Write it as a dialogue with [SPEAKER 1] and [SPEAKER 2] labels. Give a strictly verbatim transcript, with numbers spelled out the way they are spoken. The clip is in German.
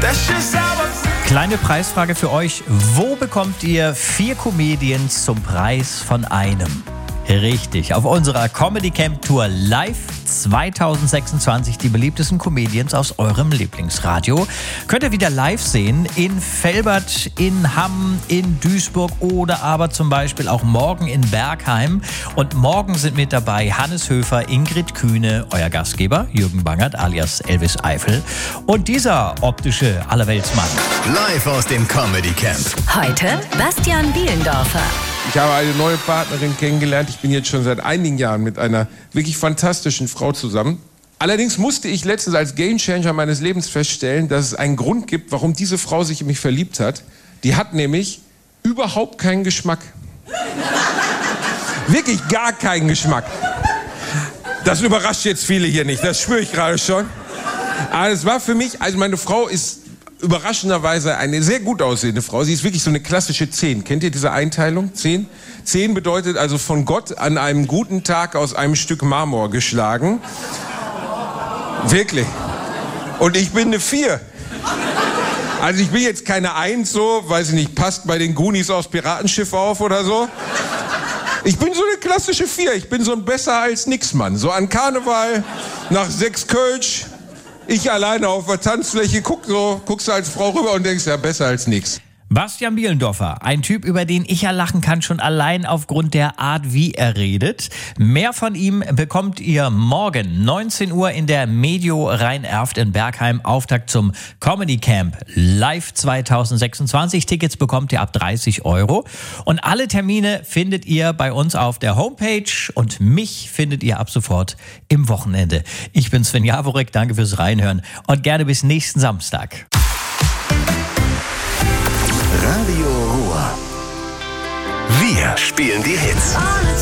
[SPEAKER 1] Kleine Preisfrage für euch. Wo bekommt ihr vier Comedians zum Preis von einem? Richtig, auf unserer Comedy Camp Tour Live zwanzig sechsundzwanzig die beliebtesten Comedians aus eurem Lieblingsradio. Könnt ihr wieder live sehen in Velbert, in Hamm, in Duisburg oder aber zum Beispiel auch morgen in Bergheim. Und morgen sind mit dabei Hannes Höfer, Ingrid Kühne, euer Gastgeber Jürgen Bangert alias Elvis Eifel und dieser optische Allerweltsmann.
[SPEAKER 2] Live aus dem Comedy Camp.
[SPEAKER 3] Heute Bastian Bielendorfer.
[SPEAKER 4] Ich habe eine neue Partnerin kennengelernt. Ich bin jetzt schon seit einigen Jahren mit einer wirklich fantastischen Frau zusammen. Allerdings musste ich letztens als Gamechanger meines Lebens feststellen, dass es einen Grund gibt, warum diese Frau sich in mich verliebt hat. Die hat nämlich überhaupt keinen Geschmack. Wirklich gar keinen Geschmack. Das überrascht jetzt viele hier nicht, das spüre ich gerade schon. Aber es war für mich, also meine Frau ist überraschenderweise eine sehr gut aussehende Frau. Sie ist wirklich so eine klassische zehn. Kennt ihr diese Einteilung? zehn? zehn bedeutet also von Gott an einem guten Tag aus einem Stück Marmor geschlagen. Wirklich. Und ich bin eine vier. Also ich bin jetzt keine eins so, weiß ich nicht, passt bei den Goonies aufs Piratenschiff auf oder so. Ich bin so eine klassische vier. Ich bin so ein besser als nix Mann. So an Karneval, nach sechs Kölsch, ich alleine auf der Tanzfläche, guck so, guckst du als Frau rüber und denkst, ja, besser als nix.
[SPEAKER 1] Bastian Bielendorfer, ein Typ, über den ich ja lachen kann, schon allein aufgrund der Art, wie er redet. Mehr von ihm bekommt ihr morgen neunzehn Uhr in der Medio Rhein-Erft in Bergheim. Auftakt zum Comedy Camp Live zwanzig sechsundzwanzig. Tickets bekommt ihr ab dreißig Euro. Und alle Termine findet ihr bei uns auf der Homepage und mich findet ihr ab sofort im Wochenende. Ich bin Sven Jaworek, danke fürs Reinhören und gerne bis nächsten Samstag.
[SPEAKER 2] Radio Ruhr. Wir spielen die Hits.